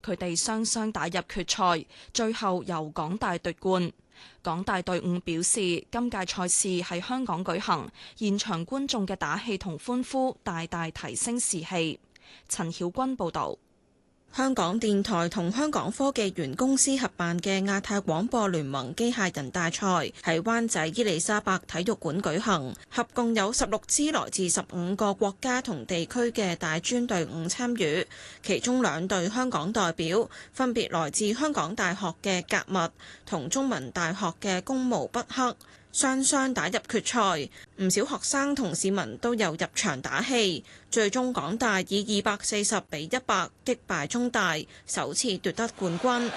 佢哋雙雙打入決賽，最後由港大奪冠。港大隊伍表示，今屆賽事喺香港舉行，現場觀眾嘅打氣同歡呼大大提升士氣。陳曉君報導。 香港電台同香港科技園公司合辦嘅亞太廣播聯盟機械人大賽喺灣仔伊利沙伯體育館舉行，合共有16支來自15個國家同地區嘅大專隊伍參與，其中2隊香港代表分別來自香港大學嘅格物同中文大學嘅工務筆克。雙雙打入決賽，唔少學生同市民都有入場打氣，最終港大以240比100擊敗中大，首次奪得冠軍。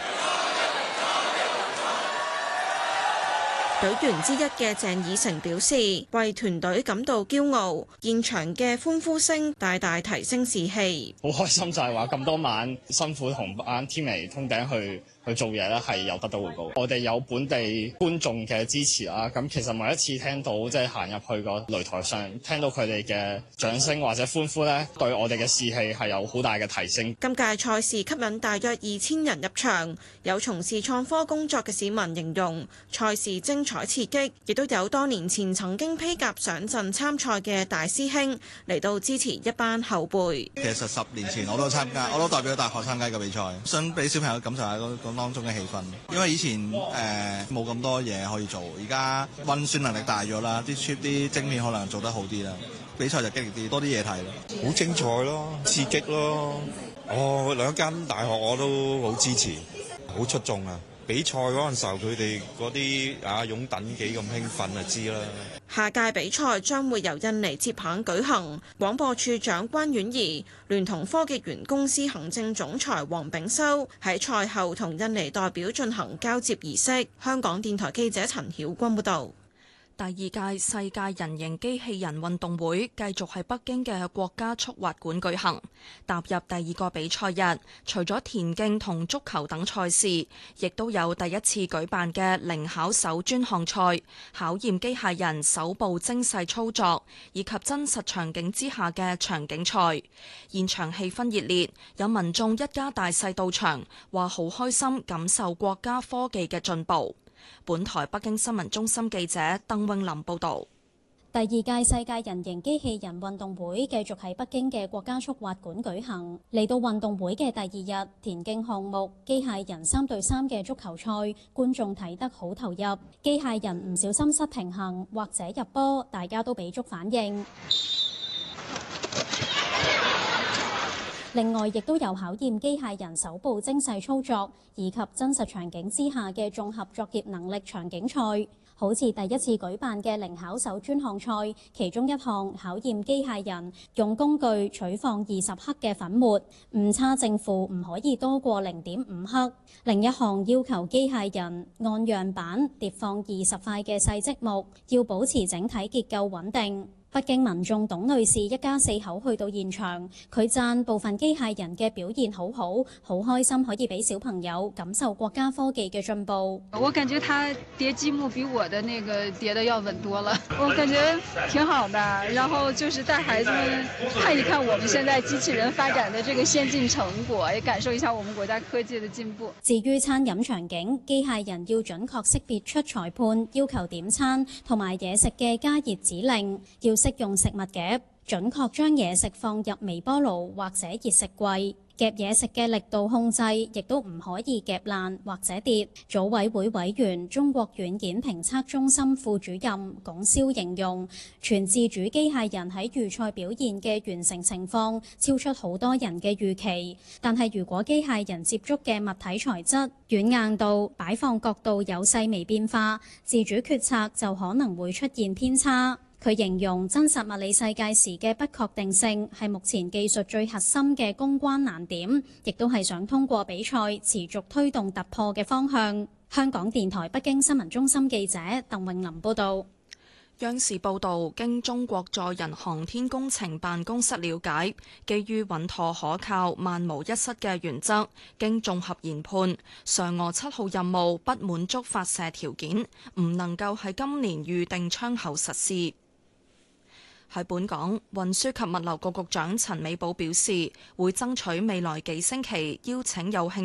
隊員之一嘅鄭以誠表示，為團隊感到驕傲，現場嘅歡呼聲大大提升士氣。 好開心就係話咁多晚辛苦同班 team 嚟通頂去做嘢咧，係有得到回報。我哋有本地觀眾嘅支持啦，咁其實每一次聽到即係行入去個擂台上，聽到佢哋嘅掌聲或者歡呼咧，對我哋嘅士氣係有好大嘅提升。 今屆賽事吸引大約2000人入場，有從事創科工作嘅市民形容賽事精彩刺激，亦都有多年前曾經披甲上陣參賽嘅大師兄嚟到支持一班後輩。 其實10年前我都代表大學參加個比賽，想俾小朋友感受下當中嘅氣氛，因為以前冇咁多嘢可以做，而家運算能力大咗啦，啲 chip 啲晶片可能做得好啲啦，比賽就激烈啲，多啲嘢睇咯。 好精彩咯，刺激咯，兩間大學我都好支持，好出眾啊！比賽嗰陣時候，佢哋嗰啲擁躉幾咁興奮就知啦。 下屆比賽將會由印尼接棒舉行，廣播處長關婉儀聯同科技園公司行政總裁黃炳修喺賽後同印尼代表進行交接儀式。香港電台記者陳曉君報導。 第2屆世界人形機器人運動會繼續喺北京嘅國家速滑館舉行，踏入第2個比賽日，除咗田徑同足球等賽事，亦都有第一次舉辦嘅靈巧手專項賽，考驗機械人手部精細操作以及真實場景之下嘅場景賽。現場氣氛熱烈，有民眾一家大細到場，話好開心感受國家科技嘅進步。本台北京新聞中心記者鄧詠琳報導。 第2屆世界人形機器人運動會繼續喺北京嘅國家速滑館舉行。嚟到運動會嘅第2日，田徑項目機械人3對3嘅足球賽，觀眾睇得好投入。機械人唔小心失平衡或者入波，大家都俾足反應。另外，亦都有考驗機械人手部精細操作以及真實場景之下嘅綜合作業能力場景賽，好似第一次舉辦嘅靈巧手專項賽，其中一項考驗機械人用工具取放20克嘅粉末，誤差正負唔可以多過0.5克。另一項要求機械人按樣板疊放20塊嘅細積木，要保持整體結構穩定。北京民眾董女士一家4口去到現場，佢讚部分機械人嘅表現好好，好開心可以俾小朋友感受國家科技嘅進步。 我感覺他疊積木比我的那個疊的要穩多了，我感覺挺好的。然後就是帶孩子們看一看我們現在機器人發展的這個先進成果，也感受一下我們國家科技的進步。 至於餐飲場景，機械人要準確識別出裁判要求點餐同埋嘢食嘅加熱指令，要識用食物夾，準確將嘢食放入微波爐或者熱食櫃。夾嘢食嘅力度控制亦都唔可以夾爛或者跌。組委會委員、中國軟件評測中心副主任龔霄形容，全自主機械人喺預賽表現嘅完成情況超出好多人嘅預期。但係如果機械人接觸嘅物體材質、軟硬度、擺放角度有細微變化，自主決策就可能會出現偏差。佢形容真實物理世界時嘅不確定性係目前技術最核心嘅攻關難點，亦都係想通過比賽持續推動突破嘅方向。香港電台北京新聞中心記者鄧詠琳報導。 央視報導，經中國載人航天工程辦公室了解，基於穩妥可靠、萬無一失嘅原則，經綜合研判，嫦娥7號任務不滿足發射條件，唔能夠喺今年預定窗口實施。喺本港，運輸及物流局局長陳美寶表示，會爭取未來幾星期邀請有興